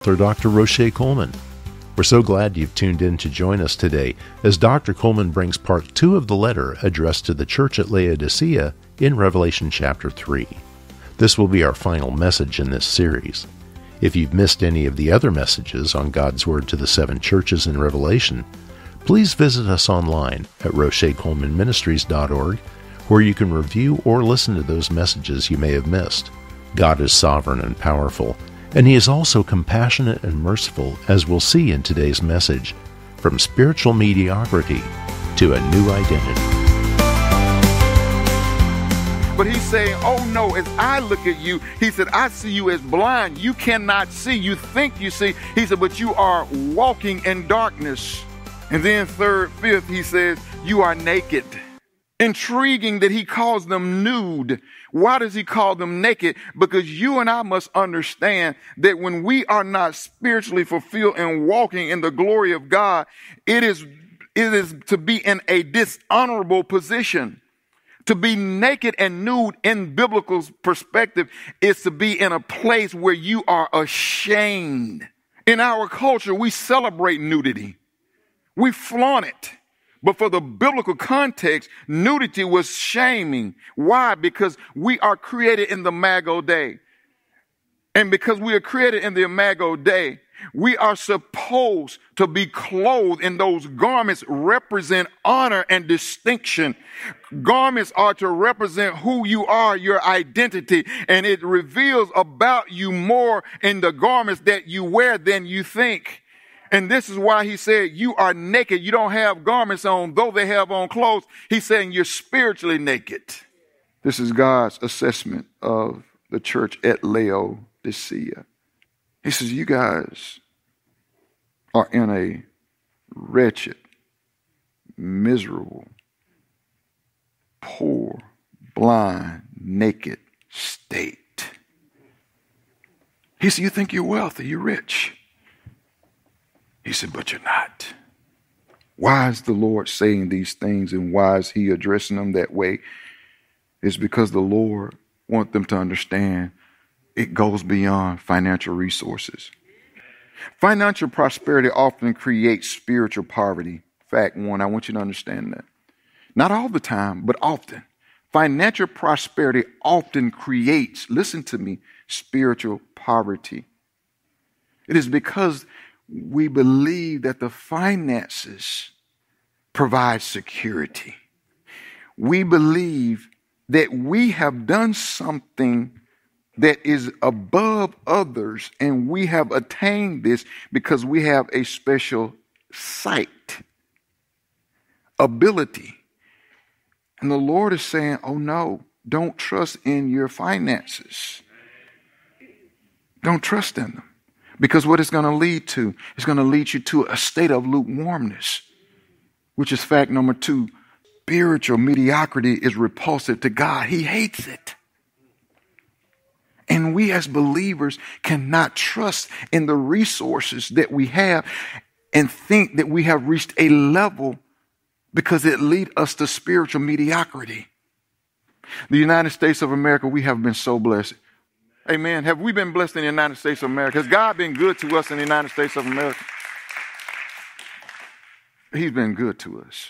Dr. Roche Coleman. We're so glad you've tuned in to join us today as Dr. Coleman brings part 2 of the letter addressed to the church at Laodicea in Revelation chapter 3. This will be our final message in this series. If you've missed any of the other messages on God's Word to the 7 churches in Revelation, please visit us online at rochecolemanministries.org, where you can review or listen to those messages you may have missed. God is sovereign and powerful, and He is also compassionate and merciful, as we'll see in today's message, from spiritual mediocrity to a new identity. But he's saying, oh no, as I look at you, he said, I see you as blind. You cannot see. You think you see. He said, but you are walking in darkness. And then fifth, he says, you are naked. Intriguing that he calls them nude. Why does he call them naked? Because you and I must understand that when we are not spiritually fulfilled and walking in the glory of God, it is to be in a dishonorable position. To be naked and nude in biblical perspective is to be in a place where you are ashamed. In our culture, we celebrate nudity. We flaunt it. But for the biblical context, nudity was shaming. Why? Because we are created in the Imago Dei. And because we are created in the Imago Dei, we are supposed to be clothed in those garments represent honor and distinction. Garments are to represent who you are, your identity, and it reveals about you more in the garments that you wear than you think. And this is why he said, you are naked. You don't have garments on, though they have on clothes. He's saying you're spiritually naked. This is God's assessment of the church at Laodicea. He says, you guys are in a wretched, miserable, poor, blind, naked state. He said, you think you're wealthy, you're rich. He said, but you're not. Why is the Lord saying these things and why is he addressing them that way? It's because the Lord wants them to understand it goes beyond financial resources. Financial prosperity often creates spiritual poverty. Fact one, I want you to understand that. Not all the time, but often. Financial prosperity often creates, listen to me, spiritual poverty. It is because we believe that the finances provide security. We believe that we have done something that is above others, and we have attained this because we have a special sight, ability. And the Lord is saying, oh no, don't trust in your finances. Don't trust in them. Because what it's going to lead to, it's going to lead you to a state of lukewarmness, which is fact number 2. Spiritual mediocrity is repulsive to God. He hates it. And we as believers cannot trust in the resources that we have and think that we have reached a level because it leads us to spiritual mediocrity. The United States of America, we have been so blessed. Amen. Have we been blessed in the United States of America? Has God been good to us in the United States of America? He's been good to us.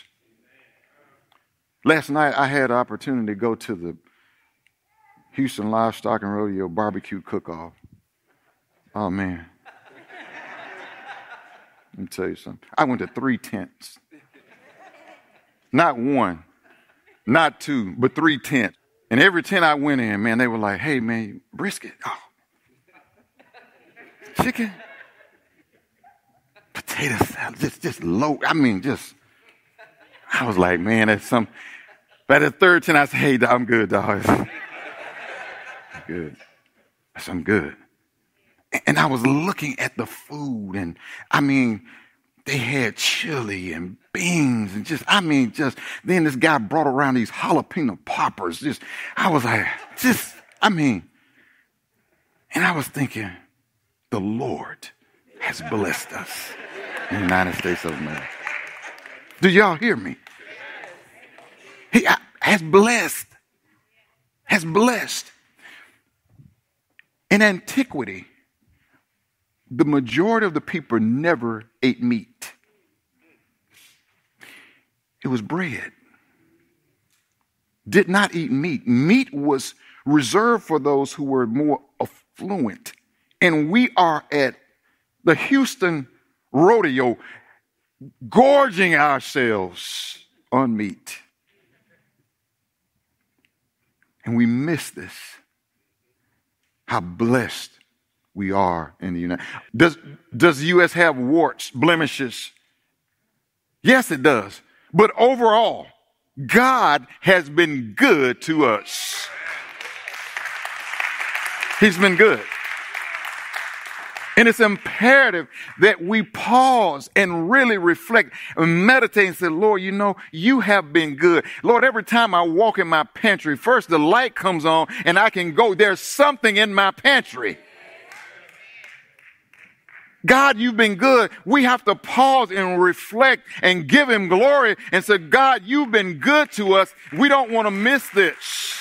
Last night, I had the opportunity to go to the Houston Livestock and Rodeo Barbecue Cook-Off. Oh, man. Let me tell you something. I went to 3 tents. Not 1, not 2, but 3 tents. And every tent I went in, man, they were like, hey, man, brisket. Oh. Chicken. Potato salad. Just low. I was like, man, that's some. By the 3rd tent, I said, hey, I'm good, dog. Good. I'm good. And I was looking at the food, and they had chili and beans and then this guy brought around these jalapeno poppers. I was like, and I was thinking, the Lord has blessed us in the United States of America. Do y'all hear me? He has blessed. In antiquity, the majority of the people never ate meat. It was bread. Did not eat meat. Meat was reserved for those who were more affluent. And we are at the Houston rodeo gorging ourselves on meat. And we miss this. How blessed we are in the United States. Does the U.S. have warts, blemishes? Yes, it does. But overall, God has been good to us. He's been good. And it's imperative that we pause and really reflect and meditate and say, Lord, you know, you have been good. Lord, every time I walk in my pantry, first the light comes on and I can go, there's something in my pantry. God, you've been good. We have to pause and reflect and give him glory and say, God, you've been good to us. We don't want to miss this.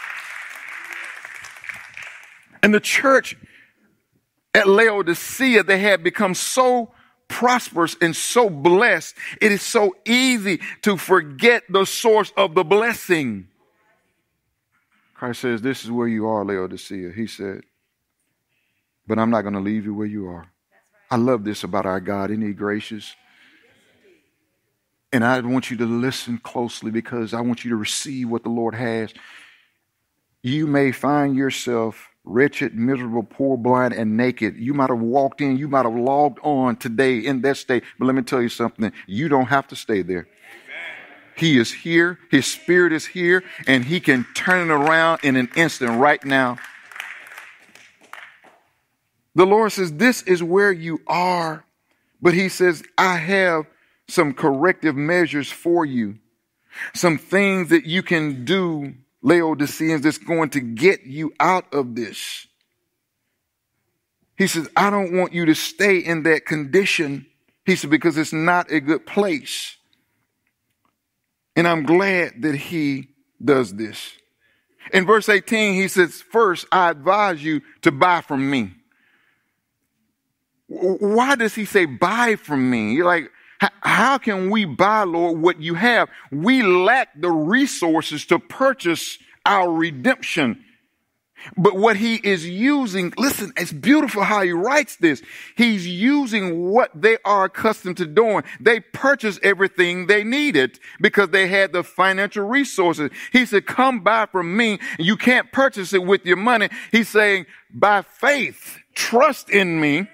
And the church at Laodicea, they had become so prosperous and so blessed. It is so easy to forget the source of the blessing. Christ says, this is where you are, Laodicea. He said, but I'm not going to leave you where you are. I love this about our God. Isn't he gracious? And I want you to listen closely because I want you to receive what the Lord has. You may find yourself wretched, miserable, poor, blind, and naked. You might have walked in, you might have logged on today in that state. But let me tell you something. You don't have to stay there. He is here. His spirit is here, and he can turn it around in an instant right now. The Lord says, this is where you are. But he says, I have some corrective measures for you. Some things that you can do, Laodiceans, that's going to get you out of this. He says, I don't want you to stay in that condition. He said, because it's not a good place. And I'm glad that he does this. In verse 18, he says, first, I advise you to buy from me. Why does he say buy from me? You're like, how can we buy, Lord, what you have? We lack the resources to purchase our redemption. But what he is using, listen, it's beautiful how he writes this. He's using what they are accustomed to doing. They purchased everything they needed because they had the financial resources. He said, come buy from me. You can't purchase it with your money. He's saying, by faith, trust in me.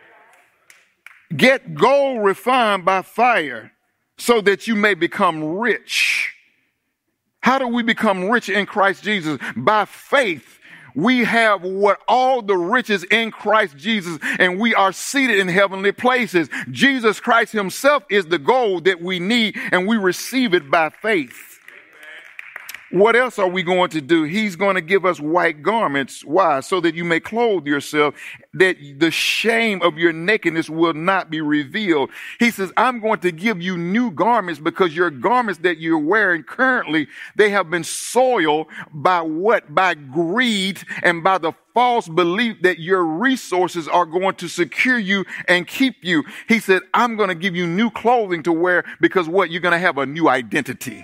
Get gold refined by fire so that you may become rich. How do we become rich in Christ Jesus? By faith. We have what all the riches in Christ Jesus, and we are seated in heavenly places. Jesus Christ himself is the gold that we need, and we receive it by faith. What else are we going to do? He's going to give us white garments. Why? So that you may clothe yourself, that the shame of your nakedness will not be revealed. He says, I'm going to give you new garments because your garments that you're wearing currently, they have been soiled by what? By greed and by the false belief that your resources are going to secure you and keep you. He said, I'm going to give you new clothing to wear because what? You're going to have a new identity.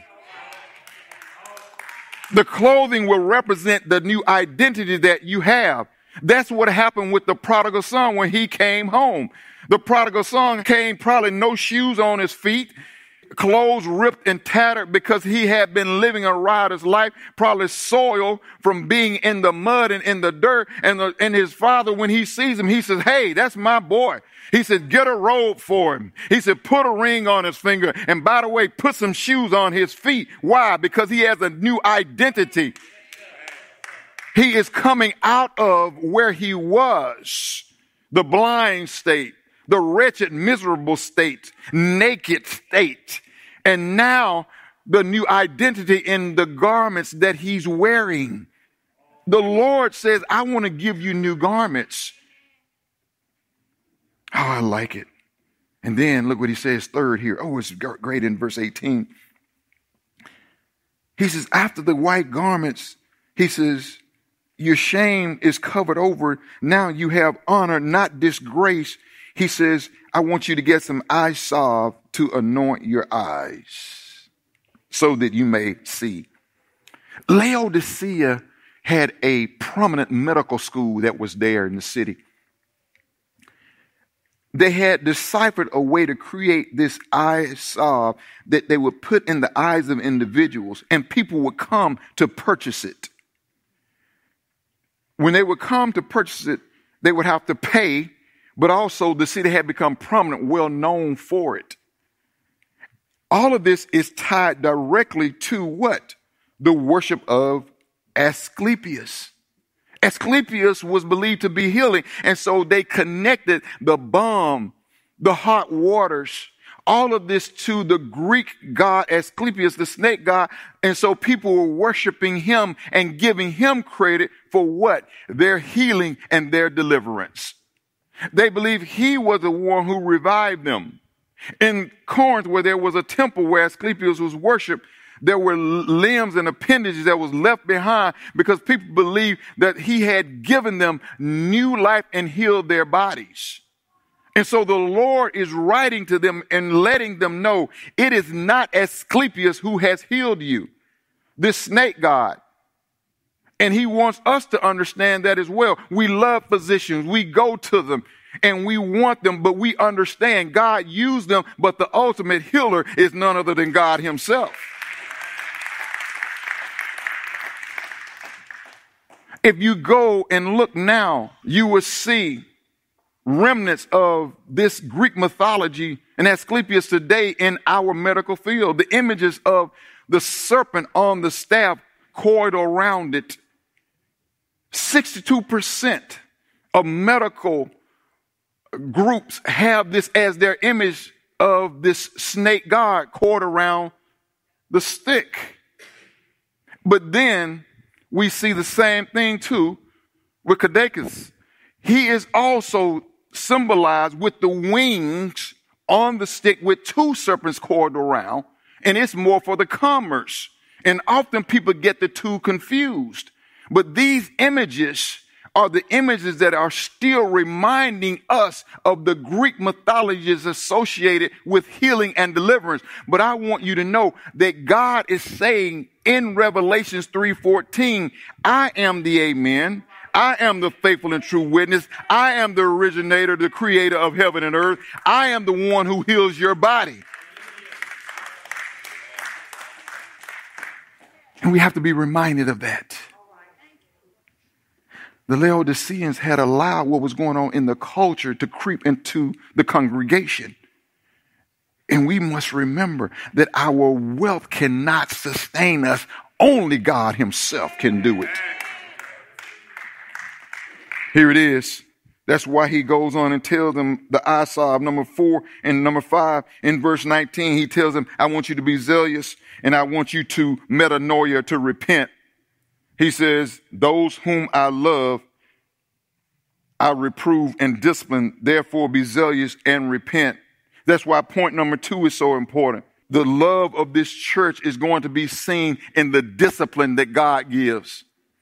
The clothing will represent the new identity that you have. That's what happened with the prodigal son when he came home. The prodigal son came probably no shoes on his feet, clothes ripped and tattered because he had been living a riotous life, probably soiled from being in the mud and in the dirt. And his father, when he sees him, he says, hey, that's my boy. He said, get a robe for him. He said, put a ring on his finger. And by the way, put some shoes on his feet. Why? Because he has a new identity. He is coming out of where he was, the blind state, the wretched, miserable state, naked state. And now the new identity in the garments that he's wearing. The Lord says, I want to give you new garments. Oh, I like it. And then look what he says third here. Oh, it's great in verse 18. He says, after the white garments, he says, Your shame is covered over. Now you have honor, not disgrace. He says, I want you to get some eye salve to anoint your eyes so that you may see. Laodicea had a prominent medical school that was there in the city. They had deciphered a way to create this eye salve that they would put in the eyes of individuals, and people would come to purchase it. When they would come to purchase it, they would have to pay, but also the city had become prominent, well known for it. All of this is tied directly to what? The worship of Asclepius. Asclepius was believed to be healing, and so they connected the balm, the hot waters, all of this to the Greek god Asclepius, the snake god. And so people were worshiping him and giving him credit for what? Their healing and their deliverance. They believed he was the one who revived them. In Corinth, where there was a temple where Asclepius was worshipped, there were limbs and appendages that was left behind because people believed that he had given them new life and healed their bodies. And so the Lord is writing to them and letting them know it is not Asclepius who has healed you, this snake god. And he wants us to understand that as well. We love physicians. We go to them and we want them, but we understand God used them, but the ultimate healer is none other than God himself. If you go and look now, you will see remnants of this Greek mythology and Asclepius today in our medical field. The images of the serpent on the staff coiled around it. 62% of medical groups have this as their image of this snake god coiled around the stick. But then we see the same thing too with Caduceus. He is also symbolized with the wings on the stick with two serpents coiled around, and it's more for the commerce. And often people get the two confused. But these images are the images that are still reminding us of the Greek mythologies associated with healing and deliverance. But I want you to know that God is saying in Revelations 3:14, I am the Amen. I am the faithful and true witness. I am the originator, the creator of heaven and earth. I am the one who heals your body. And we have to be reminded of that. The Laodiceans had allowed what was going on in the culture to creep into the congregation. And we must remember that our wealth cannot sustain us. Only God himself can do it. Here it is. That's why he goes on and tells them the eye salve, number 4 and number 5. In verse 19, he tells them, I want you to be zealous and I want you to metanoia, to repent. He says, those whom I love, I reprove and discipline. Therefore, be zealous and repent. That's why point number 2 is so important. The love of this church is going to be seen in the discipline that God gives.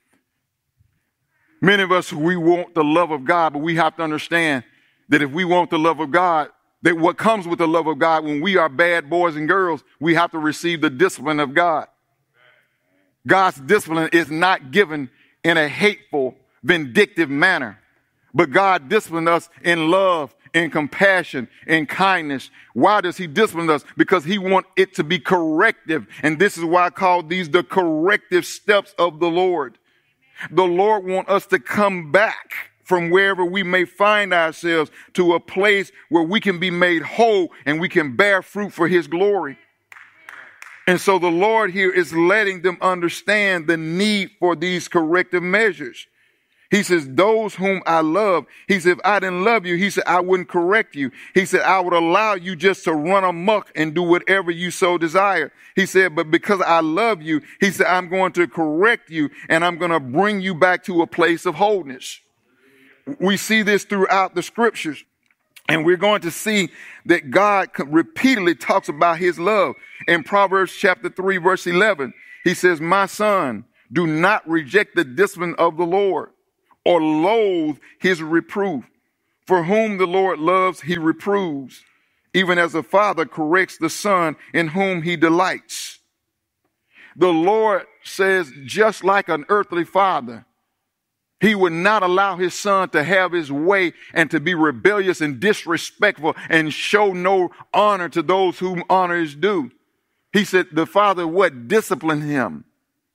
Many of us, we want the love of God, but we have to understand that if we want the love of God, that what comes with the love of God, when we are bad boys and girls, we have to receive the discipline of God. God's discipline is not given in a hateful, vindictive manner, but God disciplines us in love, in compassion, in kindness. Why does he discipline us? Because he wants it to be corrective. And this is why I call these the corrective steps of the Lord. The Lord wants us to come back from wherever we may find ourselves to a place where we can be made whole and we can bear fruit for his glory. And so the Lord here is letting them understand the need for these corrective measures. He says, those whom I love, he said, if I didn't love you, he said, I wouldn't correct you. He said, I would allow you just to run amok and do whatever you so desire. He said, but because I love you, he said, I'm going to correct you and I'm going to bring you back to a place of wholeness. We see this throughout the scriptures. And we're going to see that God repeatedly talks about his love. In Proverbs chapter 3, verse 11, he says, my son, Do not reject the discipline of the Lord or loathe his reproof. For whom the Lord loves, he reproves, even as a father corrects the son in whom he delights. The Lord says, just like an earthly father, he would not allow his son to have his way and to be rebellious and disrespectful and show no honor to those whom honor is due. He said the father would discipline him.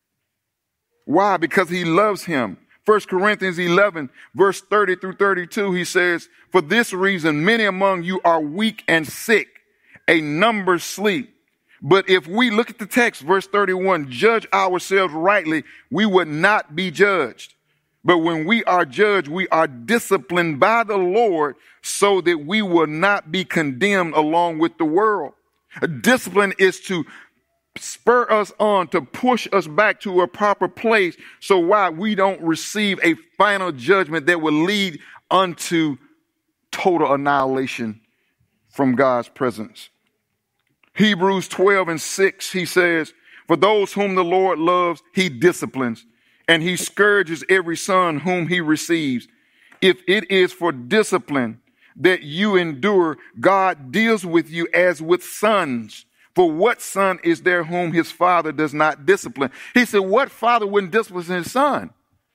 Why? Because he loves him. 1 Corinthians 11, verse 30 through 32, he says, for this reason, many among you are weak and sick. A number sleep. But if we look at the text, verse 31, judge ourselves rightly, we would not be judged. But when we are judged, we are disciplined by the Lord so that we will not be condemned along with the world. A discipline is to spur us on, to push us back to a proper place. So why we don't receive a final judgment that will lead unto total annihilation from God's presence. Hebrews 12:6, he says, for those whom the Lord loves, he disciplines, and he scourges every son whom he receives. If it is for discipline that you endure, God deals with you as with sons. For what son is there whom his father does not discipline? He said, what father wouldn't discipline his son?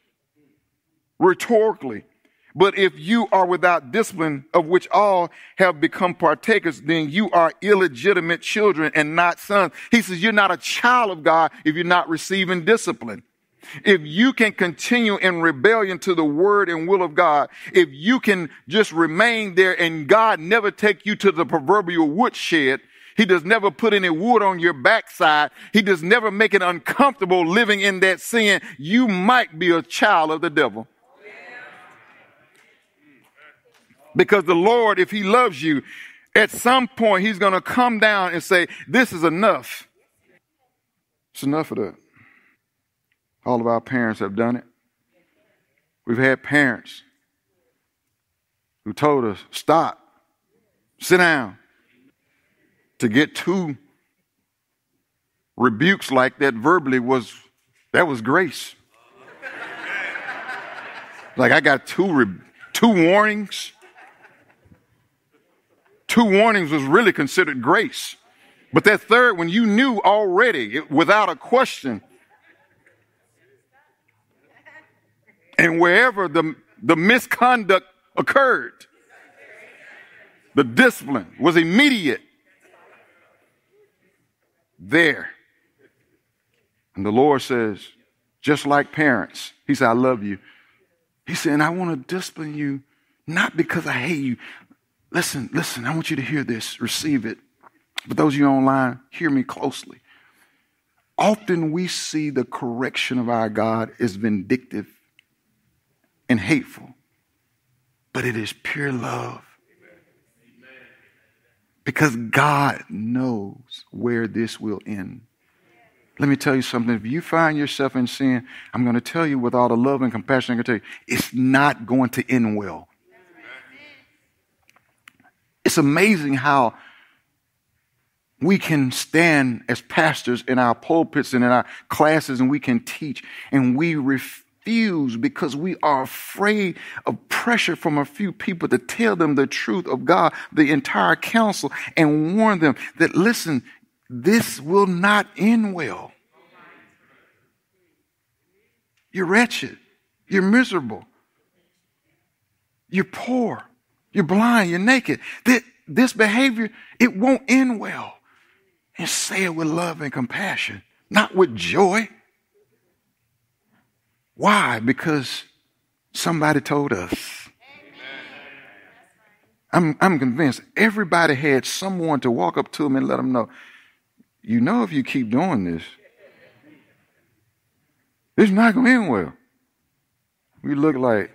Rhetorically. But if you are without discipline, of which all have become partakers, then you are illegitimate children and not sons. He says, you're not a child of God if you're not receiving discipline. If you can continue in rebellion to the word and will of God, if you can just remain there and God never take you to the proverbial woodshed, he does never put any wood on your backside. He does never make it uncomfortable living in that sin. You might be a child of the devil. Because the Lord, if he loves you, at some point he's going to come down and say, this is enough. It's enough of that. All of our parents have done it. We've had parents who told us, stop, sit down. To get two rebukes like that verbally was grace. Like I got two warnings. 2 warnings was really considered grace. But that third one, you knew already without a question. And wherever the misconduct occurred, the discipline was immediate. There. And the Lord says, just like parents, he said, I love you. He said, and I want to discipline you, not because I hate you. Listen, I want you to hear this, receive it. But those of you online, hear me closely. Often we see the correction of our God as vindictive and hateful, but it is pure love. Because God knows where this will end. Let me tell you something. If you find yourself in sin, I'm going to tell you with all the love and compassion I can tell you, it's not going to end well. It's amazing how we can stand as pastors in our pulpits and in our classes and we can teach and we refuse because we are afraid of pressure from a few people to tell them the truth of God, the entire counsel, and warn them that, listen, this will not end well. You're wretched. You're miserable. You're poor. You're blind. You're naked. This behavior, it won't end well. And say it with love and compassion, not with joy. Why? Because somebody told us. I'm convinced everybody had someone to walk up to them and let them know, you know, if you keep doing this, it's not going to end well. We look like,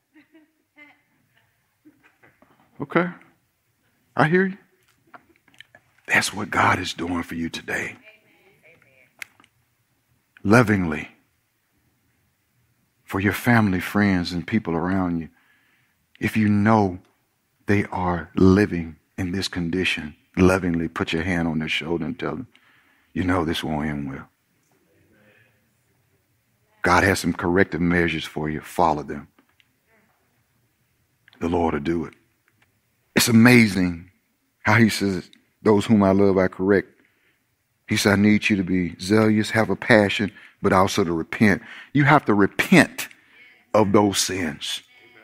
okay, I hear you. That's what God is doing for you today. Lovingly. For your family, friends, and people around you. If you know they are living in this condition, lovingly put your hand on their shoulder and tell them, you know this won't end well. God has some corrective measures for you. Follow them. The Lord will do it. It's amazing how he says, those whom I love, I correct. He said, I need you to be zealous, have a passion, but also to repent. You have to repent of those sins.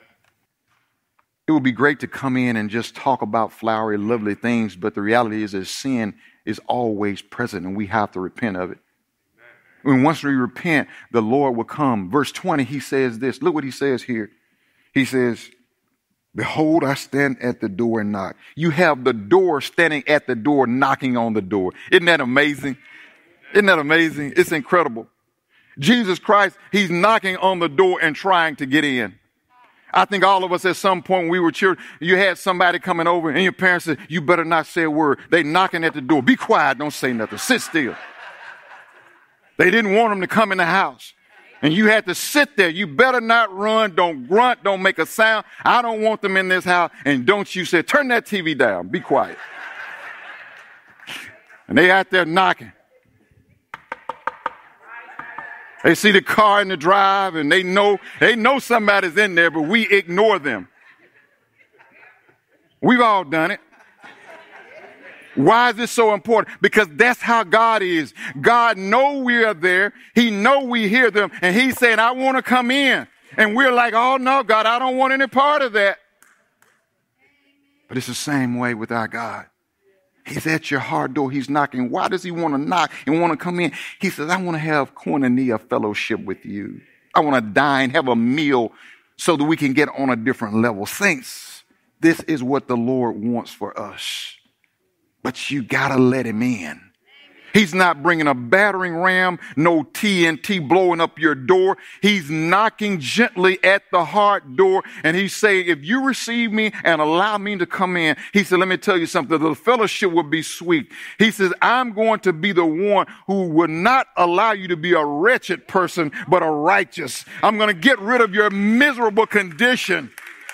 It would be great to come in and just talk about flowery, lovely things, but the reality is that sin is always present and we have to repent of it. When once we repent, the Lord will come. Verse 20, he says this. Look what he says here. He says, behold, I stand at the door and knock. You have the door standing at the door, knocking on the door. Isn't that amazing? Isn't that amazing? It's incredible. Jesus Christ, he's knocking on the door and trying to get in. I think all of us at some point when we were children, you had somebody coming over and your parents said, you better not say a word. They knocking at the door. Be quiet. Don't say nothing. Sit still. They didn't want them to come in the house. And you had to sit there. You better not run. Don't grunt. Don't make a sound. I don't want them in this house. And don't you say, turn that TV down. Be quiet. And they out there knocking. They see the car in the drive and they know somebody's in there, but we ignore them. We've all done it. Why is this so important? Because that's how God is. God knows we are there. He knows we hear them. And he's saying, I want to come in. And we're like, oh no, God, I don't want any part of that. But it's the same way with our God. He's at your heart door. He's knocking. Why does he want to knock and want to come in? He says, I want to have koinonia fellowship with you. I want to dine, have a meal so that we can get on a different level. Saints, this is what the Lord wants for us. But you got to let him in. He's not bringing a battering ram, no TNT blowing up your door. He's knocking gently at the heart door. And he's saying, if you receive me and allow me to come in, he said, let me tell you something. The fellowship will be sweet. He says, I'm going to be the one who will not allow you to be a wretched person, but a righteous. I'm going to get rid of your miserable condition.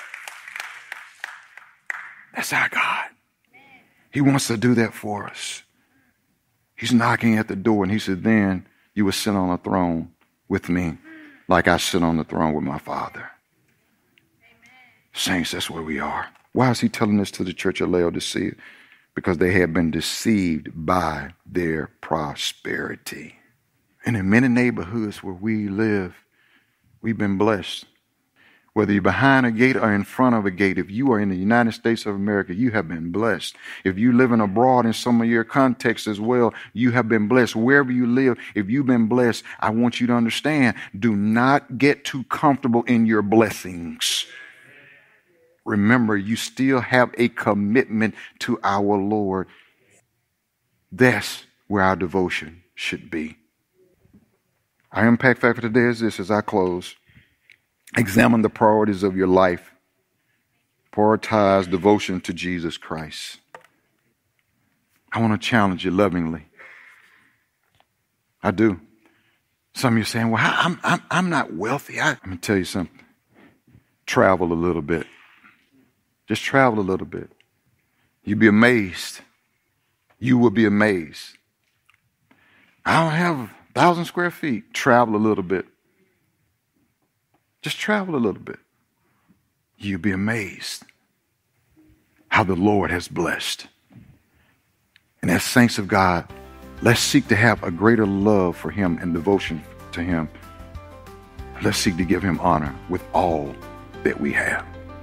That's our God. He wants to do that for us. He's knocking at the door and he said, then you will sit on a throne with me like I sit on the throne with my Father. Amen. Saints, that's where we are. Why is he telling this to the church of Laodicea? Because they have been deceived by their prosperity. And in many neighborhoods where we live, we've been blessed. Whether you're behind a gate or in front of a gate, if you are in the United States of America, you have been blessed. If you live in abroad in some of your contexts as well, you have been blessed. Wherever you live, if you've been blessed, I want you to understand, do not get too comfortable in your blessings. Remember, you still have a commitment to our Lord. That's where our devotion should be. Our impact factor today is this as I close. Examine the priorities of your life. Prioritize devotion to Jesus Christ. I want to challenge you lovingly. I do. Some of you are saying, well, I'm not wealthy. I'm going to tell you something. Travel a little bit. Just travel a little bit. You'll be amazed. You will be amazed. I don't have 1,000 square feet. Travel a little bit. Just travel a little bit. You'll be amazed how the Lord has blessed. And as saints of God, let's seek to have a greater love for him and devotion to him. Let's seek to give him honor with all that we have.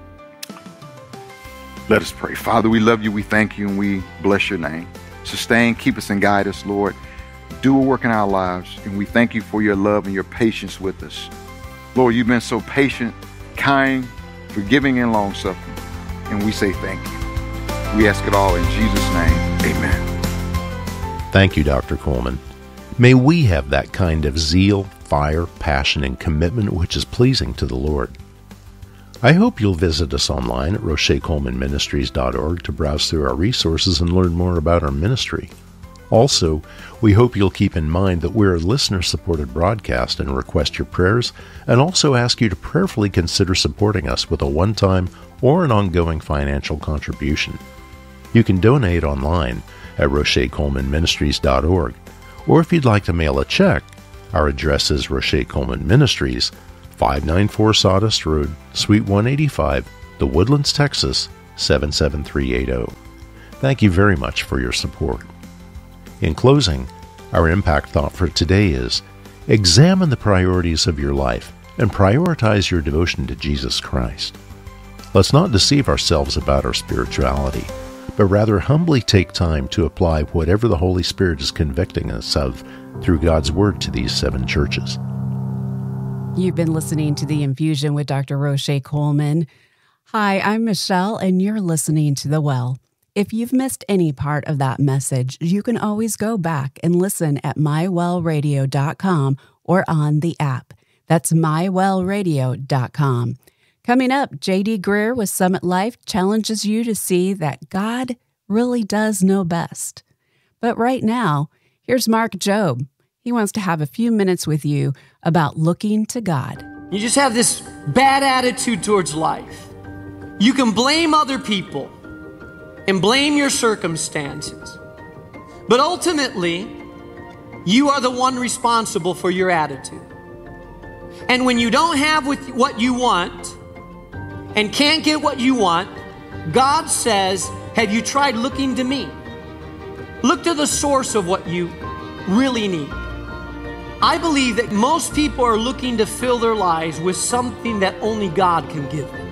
Let us pray. Father, we love you, we thank you, and we bless your name. Sustain, keep us, and guide us, Lord. Do a work in our lives, and we thank you for your love and your patience with us. Lord, you've been so patient, kind, forgiving, and long-suffering. And we say thank you. We ask it all in Jesus' name. Amen. Thank you, Dr. Coleman. May we have that kind of zeal, fire, passion, and commitment which is pleasing to the Lord. I hope you'll visit us online at RocherColemanMinistries.org to browse through our resources and learn more about our ministry. Also, we hope you'll keep in mind that we're a listener-supported broadcast and request your prayers, and also ask you to prayerfully consider supporting us with a one-time or an ongoing financial contribution. You can donate online at RocherColemanMinistries.org, or if you'd like to mail a check, Our address is Roche Coleman Ministries, 594 Sawdust Road, Suite 185, The Woodlands, Texas, 77380. Thank you very much for your support. In closing, our impact thought for today is, examine the priorities of your life and prioritize your devotion to Jesus Christ. Let's not deceive ourselves about our spirituality, but rather humbly take time to apply whatever the Holy Spirit is convicting us of through God's Word to these 7 churches. You've been listening to The Infusion with Dr. Roche Coleman. Hi, I'm Michelle, and you're listening to The Well. If you've missed any part of that message, you can always go back and listen at mywellradio.com or on the app. That's mywellradio.com. Coming up, J.D. Greear with Summit Life challenges you to see that God really does know best. But right now, here's Mark Jobe. He wants to have a few minutes with you about looking to God. You just have this bad attitude towards life. You can blame other people and blame your circumstances. But ultimately, you are the one responsible for your attitude. And when you don't have what you want and can't get what you want, God says, have you tried looking to me? Look to the source of what you really need. I believe that most people are looking to fill their lives with something that only God can give them.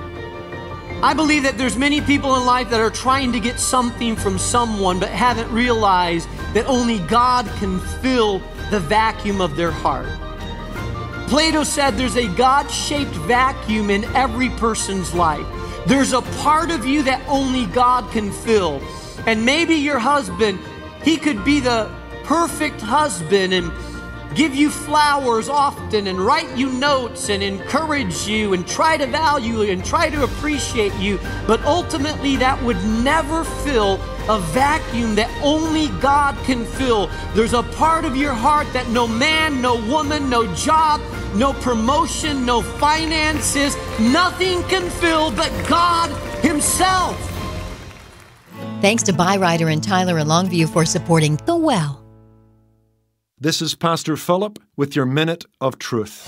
I believe that there's many people in life that are trying to get something from someone but haven't realized that only God can fill the vacuum of their heart. Plato said there's a God-shaped vacuum in every person's life. There's a part of you that only God can fill. And maybe your husband, he could be the perfect husband and give you flowers often and write you notes and encourage you and try to value you and try to appreciate you. But ultimately that would never fill a vacuum that only God can fill. There's a part of your heart that no man, no woman, no job, no promotion, no finances, nothing can fill but God Himself. Thanks to Byrider and Tyler in Longview for supporting The Well. This is Pastor Philip with your Minute of Truth.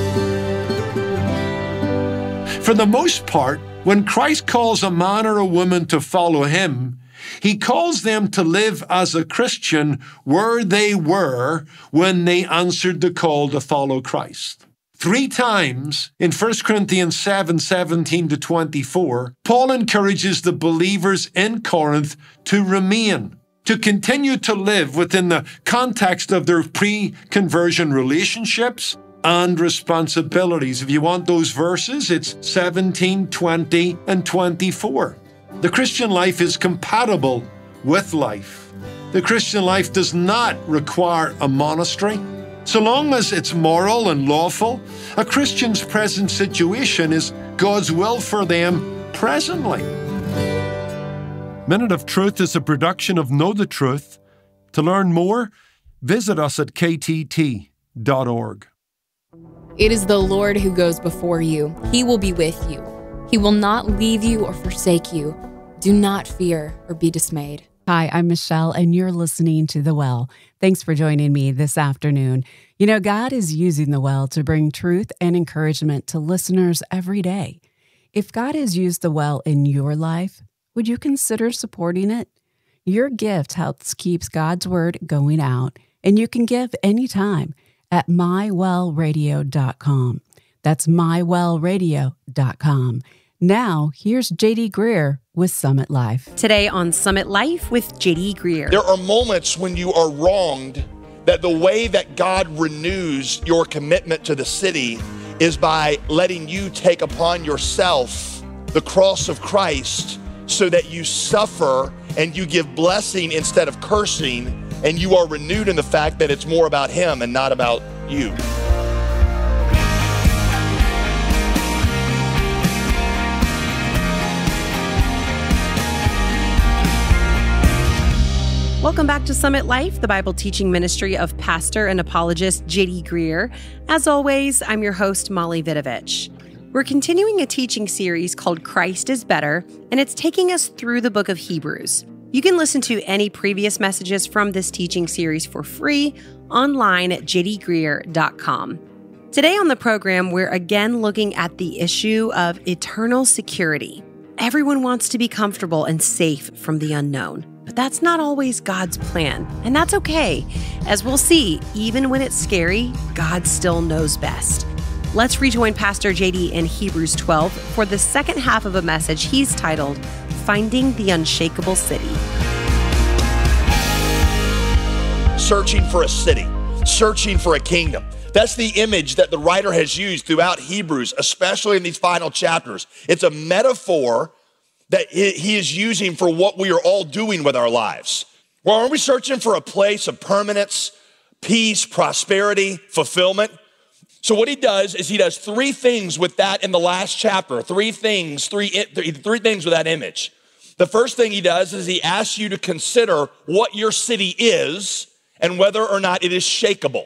For the most part, when Christ calls a man or a woman to follow Him, He calls them to live as a Christian where they were when they answered the call to follow Christ. 3 times in 1 Corinthians 7:17-24, Paul encourages the believers in Corinth to remain, to continue to live within the context of their pre-conversion relationships and responsibilities. If you want those verses, it's 17, 20, and 24. The Christian life is compatible with life. The Christian life does not require a monastery. So long as it's moral and lawful, a Christian's present situation is God's will for them presently. Minute of Truth is a production of Know the Truth. To learn more, visit us at ktt.org. It is the Lord who goes before you. He will be with you. He will not leave you or forsake you. Do not fear or be dismayed. Hi, I'm Michelle, and you're listening to The Well. Thanks for joining me this afternoon. You know, God is using The Well to bring truth and encouragement to listeners every day. If God has used The Well in your life, would you consider supporting it? Your gift helps keep God's Word going out, and you can give anytime at mywellradio.com. That's mywellradio.com. Now, here's J.D. Greear with Summit Life. Today on Summit Life with J.D. Greear. There are moments when you are wronged that the way that God renews your commitment to the city is by letting you take upon yourself the cross of Christ so that you suffer and you give blessing instead of cursing, and you are renewed in the fact that it's more about Him and not about you. Welcome back to Summit Life, the Bible teaching ministry of pastor and apologist J.D. Greear. As always, I'm your host, Molly Vidovich. We're continuing a teaching series called Christ is Better, and it's taking us through the book of Hebrews. You can listen to any previous messages from this teaching series for free online at jdgreer.com. Today on the program, we're again looking at the issue of eternal security. Everyone wants to be comfortable and safe from the unknown, but that's not always God's plan, and that's okay. As we'll see, even when it's scary, God still knows best. Let's rejoin Pastor JD in Hebrews 12 for the second half of a message he's titled, Finding the Unshakable City. Searching for a city, searching for a kingdom. That's the image that the writer has used throughout Hebrews, especially in these final chapters. It's a metaphor that he is using for what we are all doing with our lives. Well, aren't we searching for a place of permanence, peace, prosperity, fulfillment? So what he does is he does three things with that in the last chapter, three things with that image. The first thing he does is he asks you to consider what your city is and whether or not it is shakeable.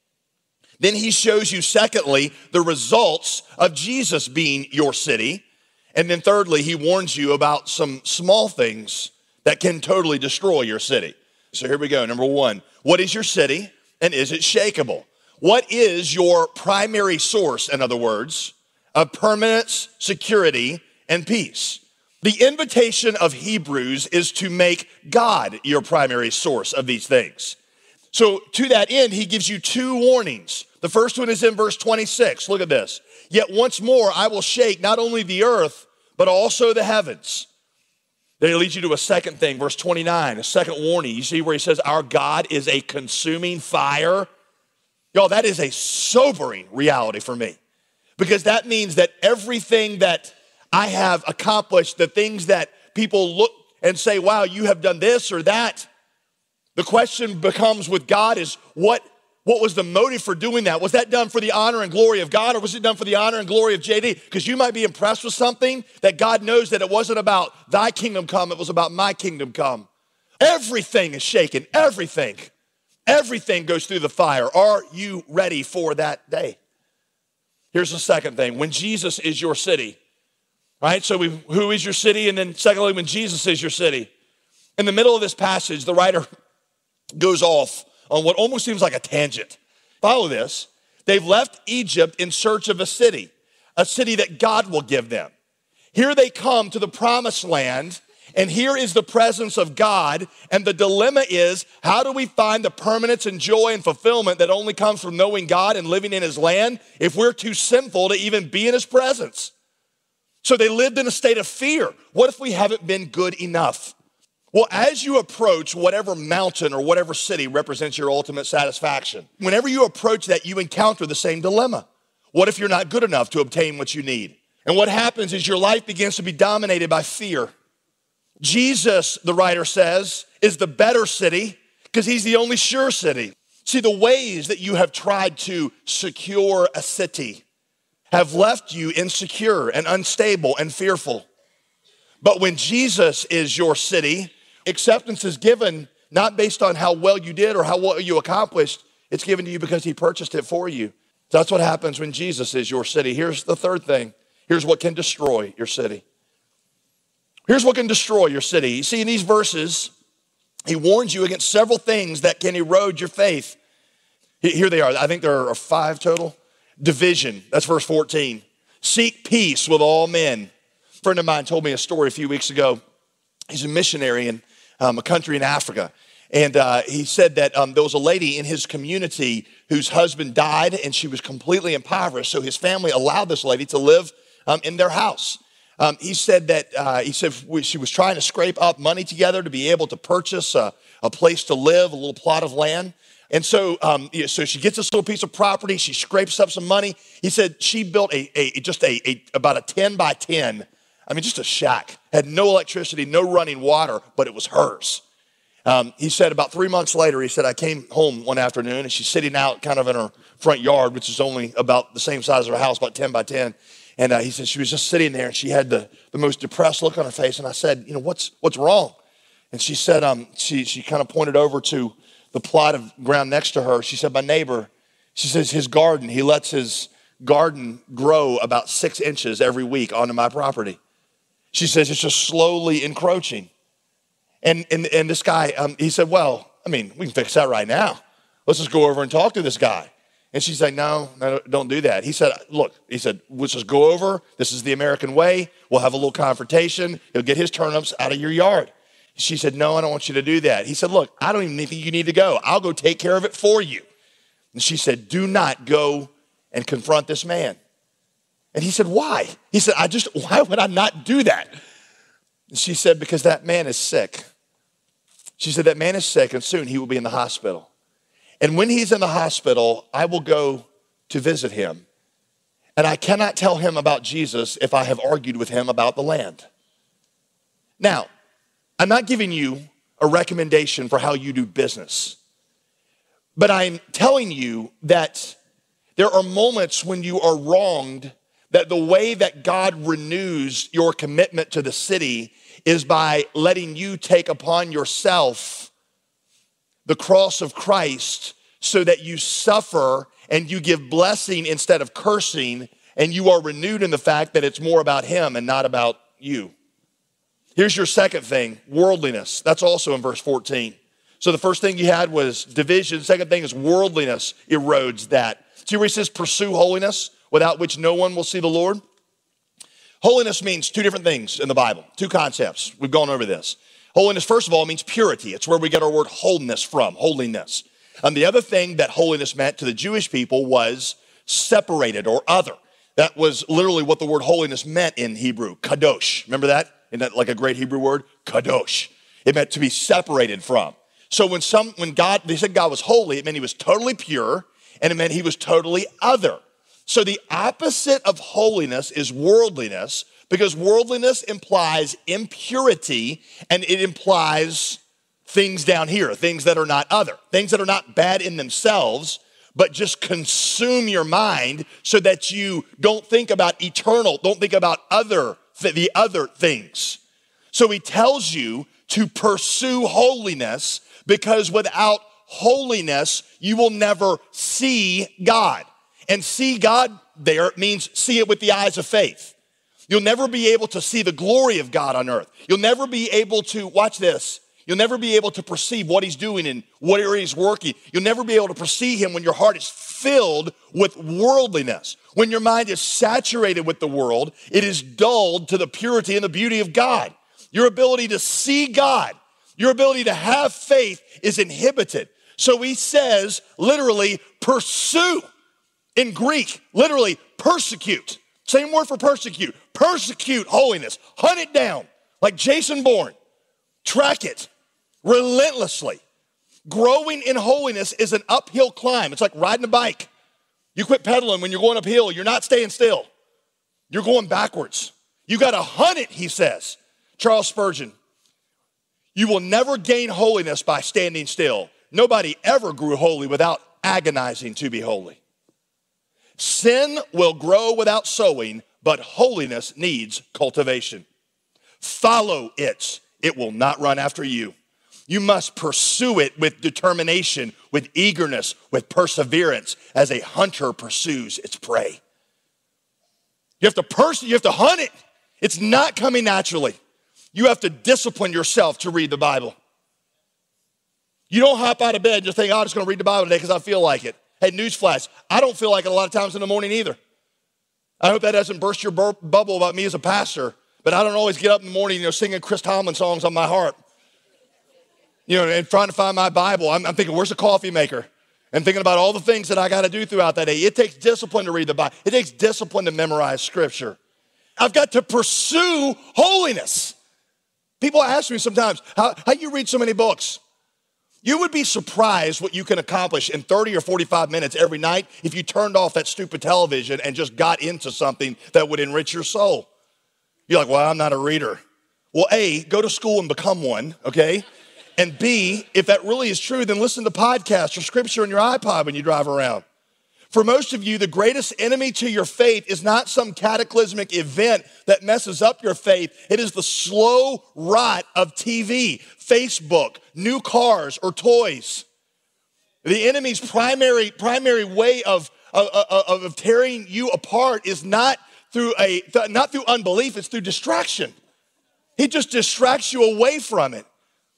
Then he shows you, secondly, the results of Jesus being your city. And then thirdly, he warns you about some small things that can totally destroy your city. So here we go. Number one, what is your city and is it shakeable? What is your primary source, in other words, of permanence, security, and peace? The invitation of Hebrews is to make God your primary source of these things. So to that end, he gives you two warnings. The first one is in verse 26. Look at this. Yet once more I will shake not only the earth, but also the heavens. Then it leads you to a second thing, verse 29, a second warning. You see where he says, our God is a consuming fire. Y'all, that is a sobering reality for me, because that means that everything that I have accomplished, the things that people look and say, wow, you have done this or that. The question becomes with God is what was the motive for doing that? Was that done for the honor and glory of God, or was it done for the honor and glory of JD? Because you might be impressed with something that God knows that it wasn't about thy kingdom come, it was about my kingdom come. Everything is shaken, everything. Everything goes through the fire. Are you ready for that day? Here's the second thing. When Jesus is your city, right? So who is your city? And then secondly, when Jesus is your city. In the middle of this passage, the writer goes off on what almost seems like a tangent. Follow this. They've left Egypt in search of a city that God will give them. Here they come to the promised land, and here is the presence of God, and the dilemma is, how do we find the permanence and joy and fulfillment that only comes from knowing God and living in his land if we're too sinful to even be in his presence? So they lived in a state of fear. What if we haven't been good enough? Well, as you approach whatever mountain or whatever city represents your ultimate satisfaction, whenever you approach that, you encounter the same dilemma. What if you're not good enough to obtain what you need? And what happens is your life begins to be dominated by fear. Jesus, the writer says, is the better city because he's the only sure city. See, the ways that you have tried to secure a city have left you insecure and unstable and fearful. But when Jesus is your city, acceptance is given not based on how well you did or how well you accomplished. It's given to you because he purchased it for you. That's what happens when Jesus is your city. Here's the third thing. Here's what can destroy your city. Here's what can destroy your city. You see, in these verses, he warns you against several things that can erode your faith. Here they are. I think there are 5 total. Division. That's verse 14. Seek peace with all men. A friend of mine told me a story a few weeks ago. He's a missionary in a country in Africa. And he said that there was a lady in his community whose husband died and she was completely impoverished. So his family allowed this lady to live in their house. He said she was trying to scrape up money together to be able to purchase a place to live, a little plot of land. And so she gets this little piece of property. She scrapes up some money. He said she built about a 10 by 10. I mean, just a shack. Had no electricity, no running water, but it was hers. He said about 3 months later, he said, I came home one afternoon and she's sitting out kind of in her front yard, which is only about the same size as her house, about 10 by 10. And he said she was just sitting there and she had the most depressed look on her face. And I said, what's wrong? And she said, she kind of pointed over to the plot of ground next to her. She said, my neighbor, she says, his garden, he lets his garden grow about 6 inches every week onto my property. She says, it's just slowly encroaching. And this guy, he said, well, I mean, we can fix that right now. Let's just go over and talk to this guy. And she's like, no, don't do that. He said, look, let's just go over. This is the American way. We'll have a little confrontation. He'll get his turnips out of your yard. She said, no, I don't want you to do that. He said, look, I don't even think you need to go. I'll go take care of it for you. And she said, do not go and confront this man. And he said, why? He said, why would I not do that? And she said, because that man is sick. She said, that man is sick and soon he will be in the hospital. And when he's in the hospital, I will go to visit him. And I cannot tell him about Jesus if I have argued with him about the land. Now, I'm not giving you a recommendation for how you do business, but I'm telling you that there are moments when you are wronged, that the way that God renews your commitment to the city is by letting you take upon yourself the cross of Christ so that you suffer and you give blessing instead of cursing, and you are renewed in the fact that it's more about him and not about you. Here's your second thing, worldliness. That's also in verse 14. So the first thing you had was division. The second thing is worldliness erodes that. See where he says pursue holiness, without which no one will see the Lord? Holiness means two different things in the Bible, two concepts. We've gone over this. Holiness, first of all, means purity. It's where we get our word wholeness from, holiness. And the other thing that holiness meant to the Jewish people was separated or other. That was literally what the word holiness meant in Hebrew, kadosh. Remember that? Isn't that like a great Hebrew word? Kadosh. It meant to be separated from. So when they said God was holy, it meant he was totally pure, and it meant he was totally other. So the opposite of holiness is worldliness, because worldliness implies impurity, and it implies things down here, things that are not other, things that are not bad in themselves, but just consume your mind so that you don't think about eternal, don't think about the other things. So he tells you to pursue holiness, because without holiness, you will never see God. And see God there means see it with the eyes of faith. You'll never be able to see the glory of God on earth. You'll never be able to, watch this, you'll never be able to perceive what he's doing and what area he's working. You'll never be able to perceive him when your heart is filled with worldliness. When your mind is saturated with the world, it is dulled to the purity and the beauty of God. Your ability to see God, your ability to have faith is inhibited. So he says, literally, pursue. In Greek, literally, persecute. Same word for persecute. Persecute holiness. Hunt it down like Jason Bourne. Track it relentlessly. Growing in holiness is an uphill climb. It's like riding a bike. You quit pedaling when you're going uphill. You're not staying still. You're going backwards. You got to hunt it, he says. Charles Spurgeon, you will never gain holiness by standing still. Nobody ever grew holy without agonizing to be holy. Sin will grow without sowing, but holiness needs cultivation. Follow it. It will not run after you. You must pursue it with determination, with eagerness, with perseverance, as a hunter pursues its prey. You have to hunt it. It's not coming naturally. You have to discipline yourself to read the Bible. You don't hop out of bed and just think, I'm just going to read the Bible today because I feel like it. Hey, newsflash, I don't feel like it a lot of times in the morning either. I hope that doesn't burst your bubble about me as a pastor, but I don't always get up in the morning, singing Chris Tomlin songs on my heart, and trying to find my Bible. I'm thinking, where's the coffee maker? And thinking about all the things that I got to do throughout that day. It takes discipline to read the Bible. It takes discipline to memorize Scripture. I've got to pursue holiness. People ask me sometimes, how you read so many books? You would be surprised what you can accomplish in 30 or 45 minutes every night if you turned off that stupid television and just got into something that would enrich your soul. You're like, well, I'm not a reader. Well, A, go to school and become one, okay? And B, if that really is true, then listen to podcasts or scripture on your iPod when you drive around. For most of you, the greatest enemy to your faith is not some cataclysmic event that messes up your faith. It is the slow rot of TV, Facebook, new cars, or toys. The enemy's primary way of tearing you apart is not through unbelief, it's through distraction. He just distracts you away from it.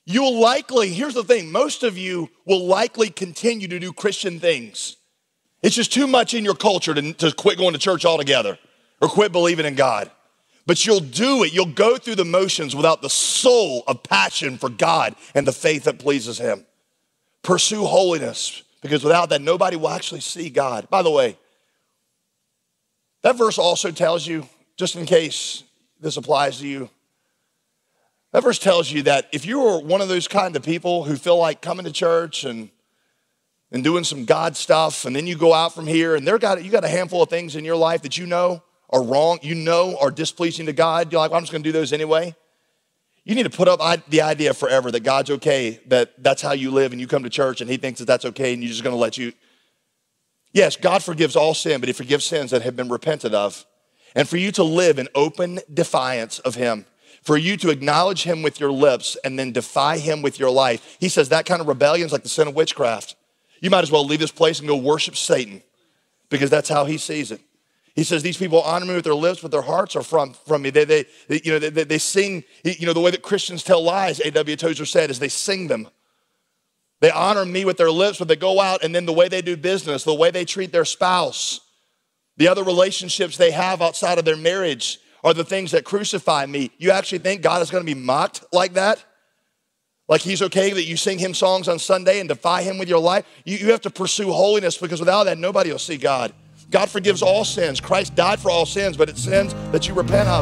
You'll likely, here's the thing, most of you will likely continue to do Christian things. It's just too much in your culture to quit going to church altogether or quit believing in God. But you'll do it. You'll go through the motions without the soul of passion for God and the faith that pleases him. Pursue holiness, because without that, nobody will actually see God. By the way, that verse also tells you, just in case this applies to you, that verse tells you that if you're one of those kind of people who feel like coming to church and doing some God stuff, and then you go out from here and you got a handful of things in your life that you know are wrong, you know are displeasing to God, you're like, well, I'm just going to do those anyway. You need to put up the idea forever that God's okay, that that's how you live, and you come to church and he thinks that that's okay, and you're just going to let you. Yes, God forgives all sin, but he forgives sins that have been repented of. And for you to live in open defiance of him, for you to acknowledge him with your lips and then defy him with your life, he says that kind of rebellion is like the sin of witchcraft. You might as well leave this place and go worship Satan, because that's how he sees it. He says these people honor me with their lips, but their hearts are from me. They sing, the way that Christians tell lies, A.W. Tozer said, is they sing them. They honor me with their lips, but they go out and then the way they do business, the way they treat their spouse, the other relationships they have outside of their marriage are the things that crucify me. You actually think God is going to be mocked like that? Like he's okay that you sing him songs on Sunday and defy him with your life? You have to pursue holiness, because without that, nobody will see God. God forgives all sins. Christ died for all sins, but it's sins that you repent of.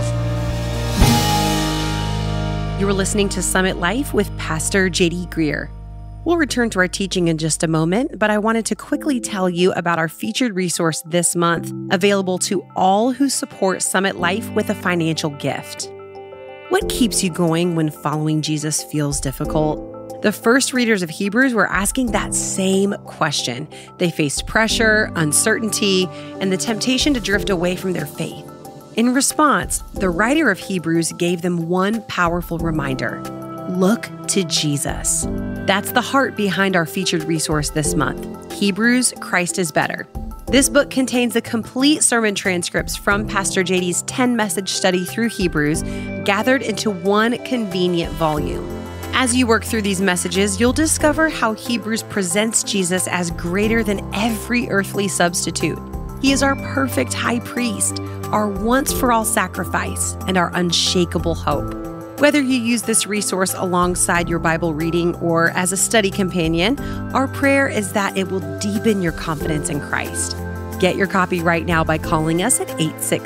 You were listening to Summit Life with Pastor J.D. Greear. We'll return to our teaching in just a moment, but I wanted to quickly tell you about our featured resource this month, available to all who support Summit Life with a financial gift. What keeps you going when following Jesus feels difficult? The first readers of Hebrews were asking that same question. They faced pressure, uncertainty, and the temptation to drift away from their faith. In response, the writer of Hebrews gave them one powerful reminder: look to Jesus. That's the heart behind our featured resource this month, Hebrews, Christ is Better. This book contains the complete sermon transcripts from Pastor JD's 10-message study through Hebrews, gathered into one convenient volume. As you work through these messages, you'll discover how Hebrews presents Jesus as greater than every earthly substitute. He is our perfect high priest, our once-for-all sacrifice, and our unshakable hope. Whether you use this resource alongside your Bible reading or as a study companion, our prayer is that it will deepen your confidence in Christ. Get your copy right now by calling us at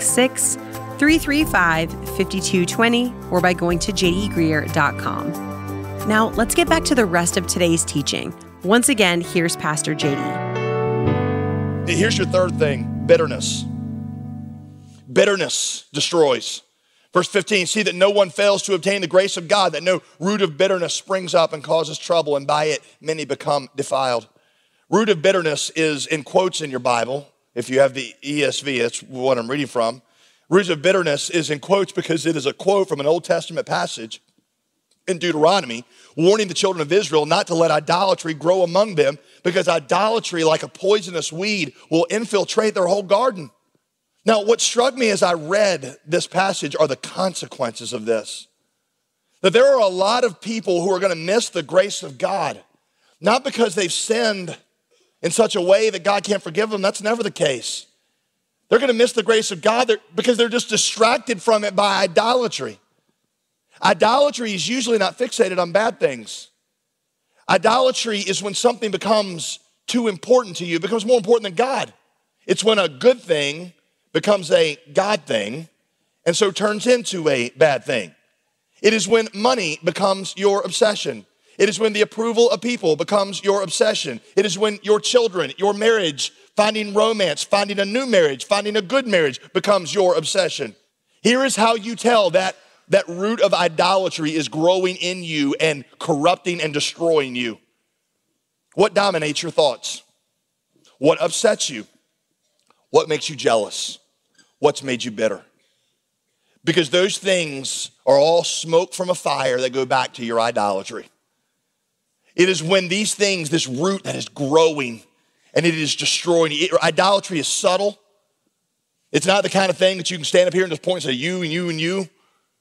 866-335-5220 or by going to jdgreear.com. Now, let's get back to the rest of today's teaching. Once again, here's Pastor JD. Here's your third thing, bitterness. Bitterness destroys. Verse 15, see that no one fails to obtain the grace of God, that no root of bitterness springs up and causes trouble, and by it many become defiled. Root of bitterness is in quotes in your Bible. If you have the ESV, that's what I'm reading from. Root of bitterness is in quotes because it is a quote from an Old Testament passage in Deuteronomy, warning the children of Israel not to let idolatry grow among them, because idolatry, like a poisonous weed, will infiltrate their whole garden. Now, what struck me as I read this passage are the consequences of this. That there are a lot of people who are going to miss the grace of God, not because they've sinned in such a way that God can't forgive them. That's never the case. They're going to miss the grace of God because they're just distracted from it by idolatry. Idolatry is usually not fixated on bad things. Idolatry is when something becomes too important to you, becomes more important than God. It's when a good thing becomes a God thing and so turns into a bad thing. It is when money becomes your obsession. It is when the approval of people becomes your obsession. It is when your children, your marriage, finding romance, finding a new marriage, finding a good marriage becomes your obsession. Here is how you tell that root of idolatry is growing in you and corrupting and destroying you. What dominates your thoughts? What upsets you? What makes you jealous? What's made you bitter? Because those things are all smoke from a fire that go back to your idolatry. It is when these things, this root that is growing and it is destroying. Idolatry is subtle. It's not the kind of thing that you can stand up here and just point and say you and you and you.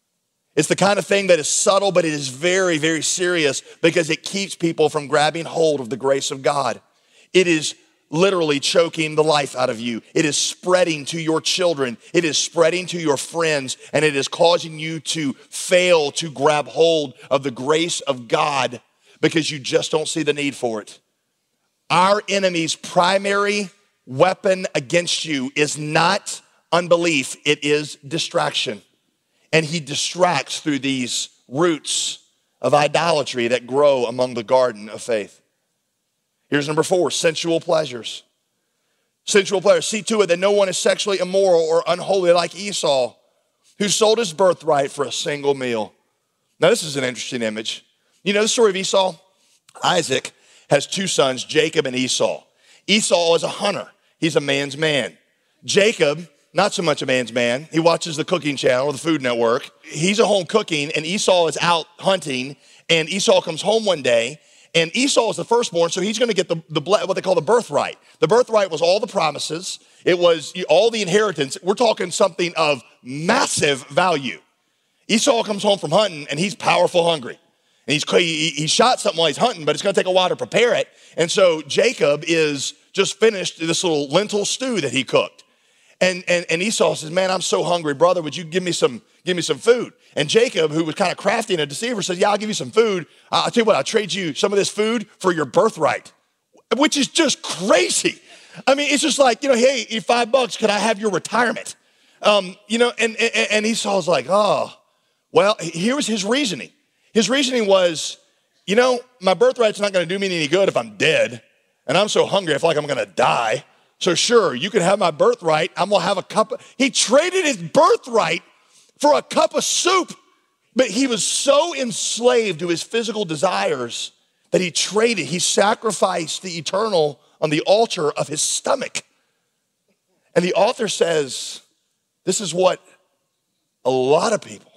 It's the kind of thing that is subtle, but it is very, very serious because it keeps people from grabbing hold of the grace of God. It is literally choking the life out of you. It is spreading to your children. It is spreading to your friends, and it is causing you to fail to grab hold of the grace of God because you just don't see the need for it. Our enemy's primary weapon against you is not unbelief, it is distraction. And he distracts through these roots of idolatry that grow among the garden of faith. Here's number 4, sensual pleasures. Sensual pleasures. See to it that no one is sexually immoral or unholy like Esau, who sold his birthright for a single meal. Now, this is an interesting image. You know the story of Esau? Isaac has 2 sons, Jacob and Esau. Esau is a hunter. He's a man's man. Jacob, not so much a man's man. He watches the cooking channel or the Food Network. He's at home cooking, and Esau is out hunting, and Esau comes home one day, and Esau is the firstborn, so he's going to get what they call the birthright. The birthright was all the promises. It was all the inheritance. We're talking something of massive value. Esau comes home from hunting, and he's powerful hungry. And he shot something while he's hunting, but it's going to take a while to prepare it. And so Jacob is just finished this little lentil stew that he cooked. And Esau says, man, I'm so hungry, brother. Would you give me some food? And Jacob, who was kind of crafty and a deceiver, says, yeah, I'll give you some food. I'll tell you what, I'll trade you some of this food for your birthright, which is just crazy. I mean, it's just like, hey, $5, could I have your retirement? And Esau's like, oh, well, here was his reasoning. His reasoning was, my birthright's not going to do me any good if I'm dead, and I'm so hungry I feel like I'm going to die. So sure, you can have my birthright. I'm going to have a cup of... He traded his birthright for a cup of soup. But he was so enslaved to his physical desires that he sacrificed the eternal on the altar of his stomach. And the author says, this is what a lot of people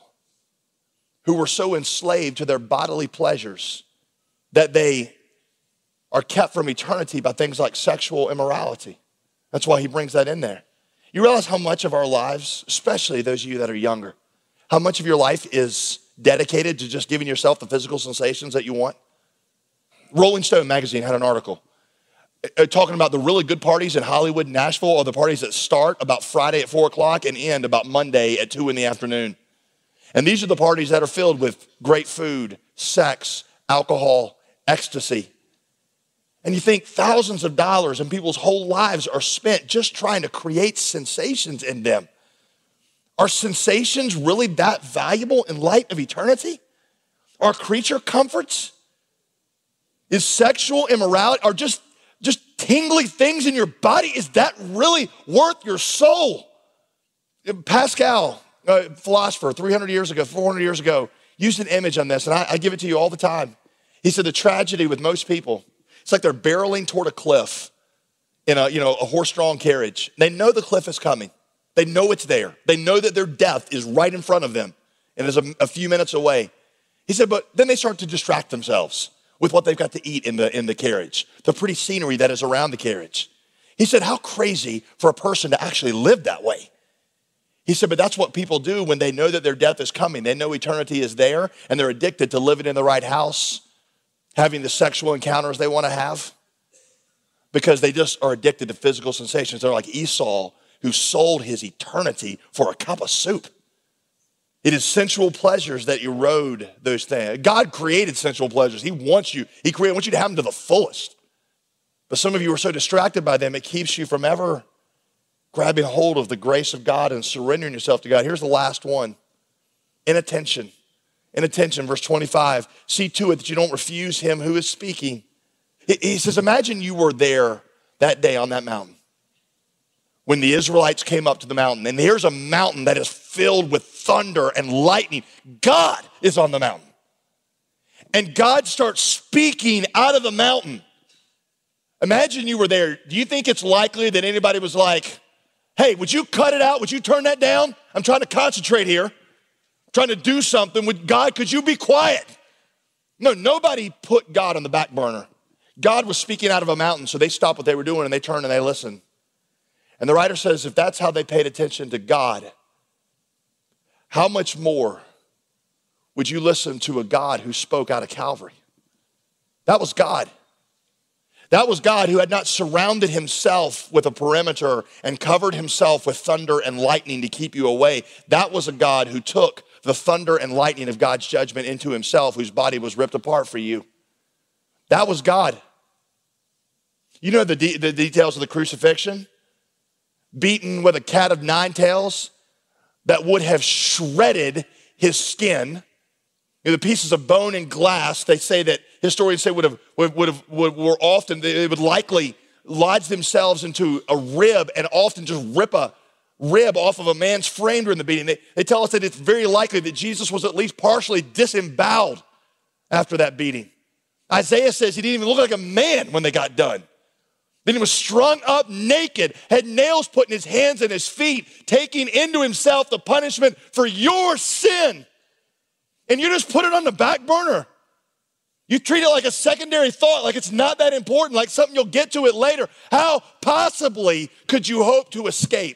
who were so enslaved to their bodily pleasures that they are kept from eternity by things like sexual immorality. That's why he brings that in there. You realize how much of our lives, especially those of you that are younger, how much of your life is dedicated to just giving yourself the physical sensations that you want? Rolling Stone magazine had an article talking about the really good parties in Hollywood and Nashville, or the parties that start about Friday at 4 o'clock and end about Monday at 2 in the afternoon. And these are the parties that are filled with great food, sex, alcohol, ecstasy. And you think thousands of dollars and people's whole lives are spent just trying to create sensations in them. Are sensations really that valuable in light of eternity? Are creature comforts? Is sexual immorality, or just tingly things in your body, is that really worth your soul? Pascal, philosopher, 300 years ago, 400 years ago, used an image on this, and I give it to you all the time. He said the tragedy with most people, it's like they're barreling toward a cliff in a horse-drawn carriage. They know the cliff is coming. They know it's there. They know that their death is right in front of them and is a few minutes away. He said, but then they start to distract themselves with what they've got to eat in the carriage, the pretty scenery that is around the carriage. He said, how crazy for a person to actually live that way. He said, but that's what people do when they know that their death is coming. They know eternity is there, and they're addicted to living in the right house, having the sexual encounters they want to have, because they just are addicted to physical sensations. They're like Esau, who sold his eternity for a cup of soup. It is sensual pleasures that erode those things. God created sensual pleasures. He wants you to have them to the fullest. But some of you are so distracted by them, it keeps you from ever grabbing hold of the grace of God and surrendering yourself to God. Here's the last one. Inattention. Inattention, verse 25. See to it that you don't refuse him who is speaking. He says, imagine you were there that day on that mountain when the Israelites came up to the mountain, and here's a mountain that is filled with thunder and lightning. God is on the mountain. And God starts speaking out of the mountain. Imagine you were there. Do you think it's likely that anybody was like, hey, would you cut it out? Would you turn that down? I'm trying to concentrate here. I'm trying to do something with God. Could you be quiet? No, nobody put God on the back burner. God was speaking out of a mountain, so they stopped what they were doing and they turned and they listened. And the writer says, if that's how they paid attention to God, how much more would you listen to a God who spoke out of Calvary? That was God. That was God who had not surrounded himself with a perimeter and covered himself with thunder and lightning to keep you away. That was a God who took the thunder and lightning of God's judgment into himself, whose body was ripped apart for you. That was God. You know the details of the crucifixion? Beaten with a cat of nine tails that would have shredded his skin. You know, the pieces of bone and glass, they say that historians say were often, they would likely lodge themselves into a rib and often just rip a rib off of a man's frame during the beating. They tell us that it's very likely that Jesus was at least partially disemboweled after that beating. Isaiah says he didn't even look like a man when they got done. Then he was strung up naked, had nails put in his hands and his feet, taking into himself the punishment for your sin. And you just put it on the back burner. You treat it like a secondary thought, like it's not that important, like something you'll get to it later. How possibly could you hope to escape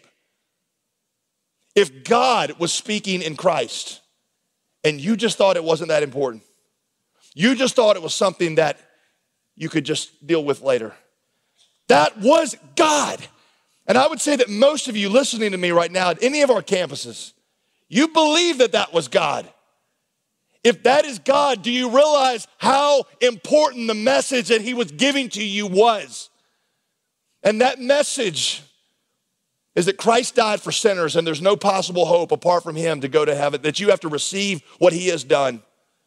if God was speaking in Christ and you just thought it wasn't that important? You just thought it was something that you could just deal with later. That was God. And I would say that most of you listening to me right now at any of our campuses, you believe that that was God. If that is God, do you realize how important the message that he was giving to you was? And that message is that Christ died for sinners and there's no possible hope apart from him to go to heaven, that you have to receive what he has done.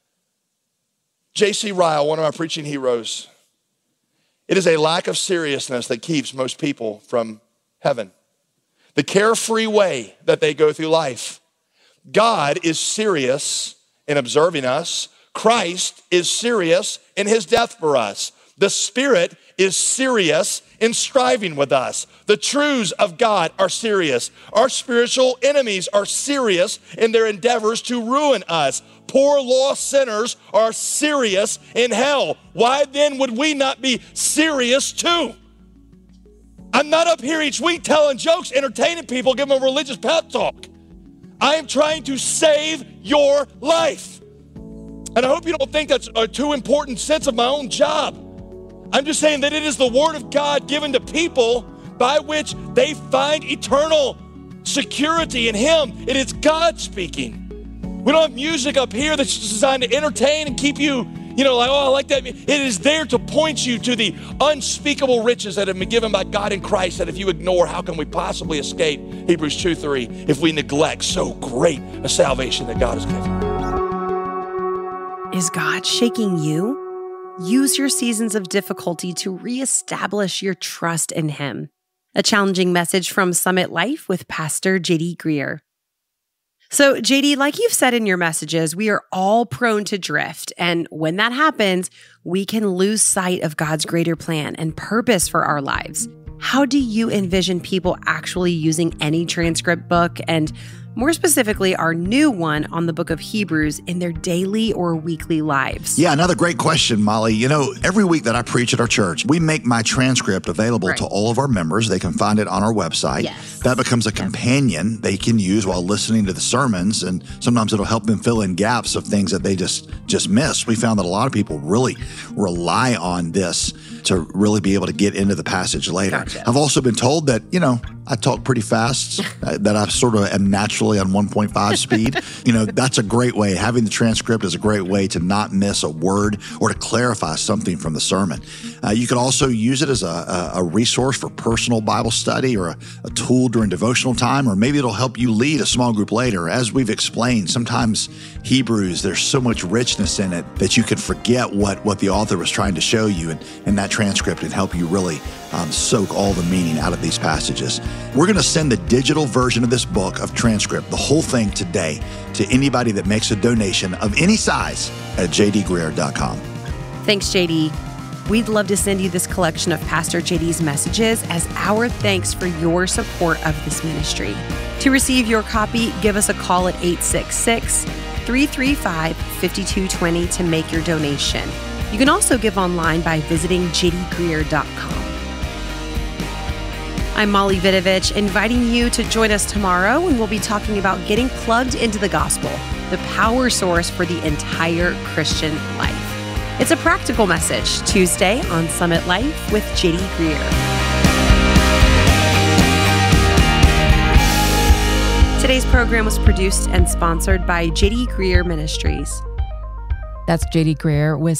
J.C. Ryle, one of our preaching heroes, it is a lack of seriousness that keeps most people from heaven. The carefree way that they go through life. God is serious in observing us. Christ is serious in his death for us. The Spirit is serious in striving with us. The truths of God are serious. Our spiritual enemies are serious in their endeavors to ruin us. Poor lost sinners are serious in hell. Why then would we not be serious too? I'm not up here each week telling jokes, entertaining people, giving them a religious pep talk. I am trying to save your life. And I hope you don't think that's a too important sense of my own job. I'm just saying that it is the word of God given to people by which they find eternal security in him. It is God speaking. We don't have music up here that's designed to entertain and keep you, like, oh, I like that. It is there to point you to the unspeakable riches that have been given by God in Christ, that if you ignore, how can we possibly escape? Hebrews 2:3, if we neglect so great a salvation that God has given. Is God shaking you? Use your seasons of difficulty to reestablish your trust in him. A challenging message from Summit Life with Pastor J.D. Greear. So, J.D., like you've said in your messages, we are all prone to drift. And when that happens, we can lose sight of God's greater plan and purpose for our lives. How do you envision people actually using any transcript book, and more specifically, our new one on the book of Hebrews, in their daily or weekly lives? Yeah, another great question, Molly. Every week that I preach at our church, we make my transcript available to all of our members. They can find it on our website. Yes. That becomes a companion they can use while listening to the sermons, and sometimes it'll help them fill in gaps of things that they just missed. We found that a lot of people really rely on this to really be able to get into the passage later. Gotcha. I've also been told that, I talk pretty fast, that I sort of am naturally on 1.5 speed. That's a great way. Having the transcript is a great way to not miss a word or to clarify something from the sermon. You can also use it as a resource for personal Bible study or a tool during devotional time, or maybe it'll help you lead a small group later. As we've explained, sometimes Hebrews, there's so much richness in it that you can forget what the author was trying to show you, and that transcript can help you really soak all the meaning out of these passages. We're going to send the digital version of this book of transcript, the whole thing, today to anybody that makes a donation of any size at jdgreear.com. Thanks, JD. We'd love to send you this collection of Pastor JD's messages as our thanks for your support of this ministry. To receive your copy, give us a call at 866-335-5220 to make your donation. You can also give online by visiting jdgreear.com. I'm Molly Vidovich, inviting you to join us tomorrow when we'll be talking about getting plugged into the gospel. the power source for the entire Christian life. It's a practical message, Tuesday on Summit Life with J.D. Greear. Today's program was produced and sponsored by J.D. Greear Ministries. That's J.D. Greear with